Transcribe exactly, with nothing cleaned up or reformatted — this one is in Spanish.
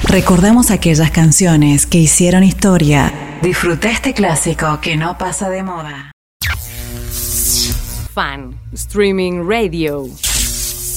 Recordamos aquellas canciones que hicieron historia. Disfruta este clásico que no pasa de moda. Fan Streaming Radio.